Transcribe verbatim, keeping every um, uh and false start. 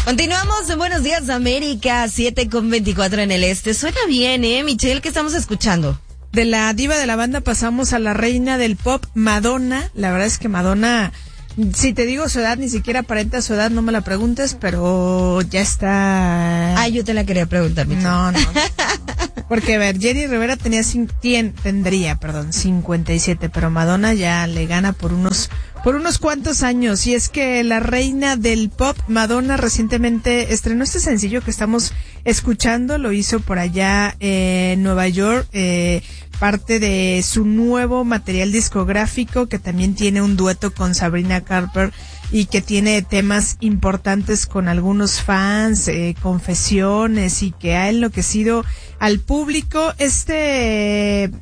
Continuamos en Buenos Días América, siete con veinticuatro en el este. Suena bien, ¿eh, Michelle? ¿Qué estamos escuchando? De la diva de la banda pasamos a la reina del pop, Madonna. La verdad es que Madonna, si te digo su edad, ni siquiera aparenta su edad, no me la preguntes, pero ya está... Ah, yo te la quería preguntar, Michelle. No, no. Porque, a ver, Jenny Rivera tenía, tien, tendría, perdón, cincuenta y siete, pero Madonna ya le gana por unos... Por unos cuantos años, y es que la reina del pop, Madonna, recientemente estrenó este sencillo que estamos escuchando, lo hizo por allá en Nueva York, eh, parte de su nuevo material discográfico, que también tiene un dueto con Sabrina Carpenter, y que tiene temas importantes con algunos fans, eh, confesiones, y que ha enloquecido al público. Este